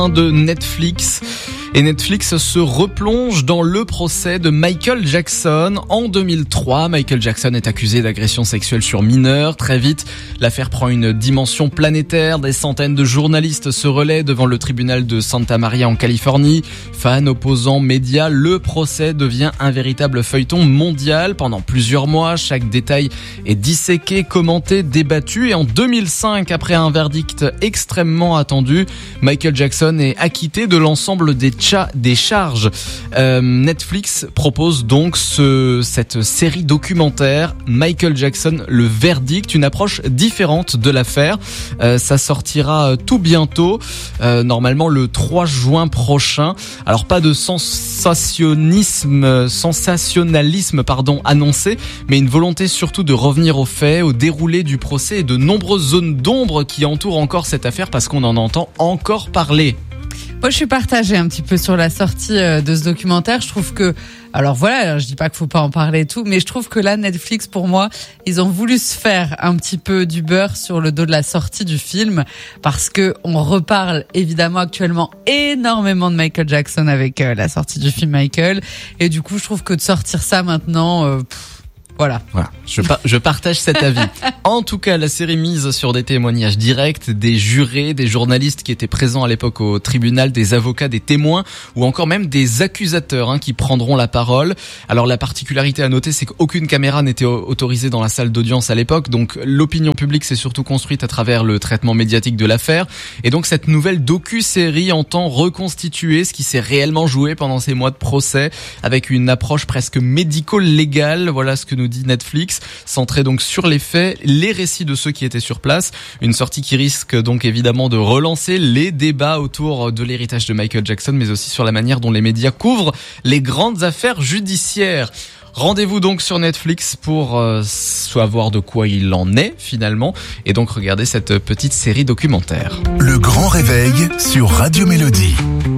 de Netflix. Et Netflix se replonge dans le procès de Michael Jackson. En 2003, Michael Jackson est accusé d'agression sexuelle sur mineurs. Très vite, l'affaire prend une dimension planétaire. Des centaines de journalistes se relaient devant le tribunal de Santa Maria en Californie. Fans, opposants, médias, le procès devient un véritable feuilleton mondial. Pendant plusieurs mois, chaque détail est disséqué, commenté, débattu. Et en 2005, après un verdict extrêmement attendu, Michael Jackson est acquitté de l'ensemble des charges. Netflix propose donc cette série documentaire Michael Jackson, le verdict, une approche différente de l'affaire. Ça sortira tout bientôt, normalement le 3 juin prochain. Alors pas de sensationnalisme annoncé, mais une volonté surtout de revenir aux faits, au déroulé du procès et de nombreuses zones d'ombre qui entourent encore cette affaire parce qu'on en entend encore parler. Moi, je suis partagée un petit peu sur la sortie de ce documentaire. Je trouve que, alors voilà, je dis pas qu'il faut pas en parler et tout, mais je trouve que là, Netflix, pour moi, ils ont voulu se faire un petit peu du beurre sur le dos de la sortie du film, parce que on reparle évidemment actuellement énormément de Michael Jackson avec la sortie du film Michael, et du coup, je trouve que de sortir ça maintenant, voilà. Je partage cet avis. En tout cas, la série mise sur des témoignages directs, des jurés, des journalistes qui étaient présents à l'époque au tribunal, des avocats, des témoins ou encore même des accusateurs qui prendront la parole. Alors la particularité à noter, c'est qu'aucune caméra n'était autorisée dans la salle d'audience à l'époque, donc l'opinion publique s'est surtout construite à travers le traitement médiatique de l'affaire. Et donc cette nouvelle docu-série entend reconstituer ce qui s'est réellement joué pendant ces mois de procès avec une approche presque médico-légale. Voilà ce que nous dit Netflix, centré donc sur les faits, les récits de ceux qui étaient sur place. Une sortie qui risque donc évidemment de relancer les débats autour de l'héritage de Michael Jackson, mais aussi sur la manière dont les médias couvrent les grandes affaires judiciaires. Rendez-vous donc sur Netflix pour savoir de quoi il en est finalement, et donc regarder cette petite série documentaire. Le Grand Réveil sur Radio Mélodie.